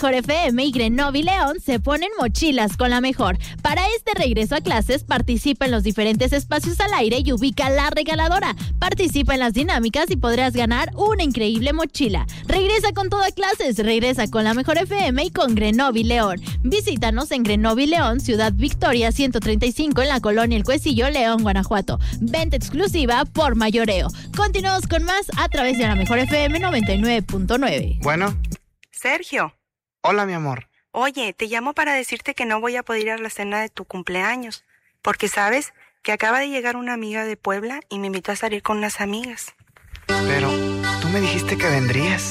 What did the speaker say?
Mejor FM y Grenoble León se ponen mochilas con la mejor. Para este regreso a clases, participa en los diferentes espacios al aire y ubica la regaladora. Participa en las dinámicas y podrás ganar una increíble mochila. Regresa con todo a clases, regresa con la Mejor FM y con Grenoble León. Visítanos en Grenoble León, Ciudad Victoria 135 en la colonia El Cuecillo, León, Guanajuato. Venta exclusiva por mayoreo. Continuamos con más a través de la Mejor FM 99.9. Bueno. Sergio. Hola, mi amor. Oye, te llamo para decirte que no voy a poder ir a la cena de tu cumpleaños, porque sabes que acaba de llegar una amiga de Puebla y me invitó a salir con unas amigas. Pero tú me dijiste que vendrías.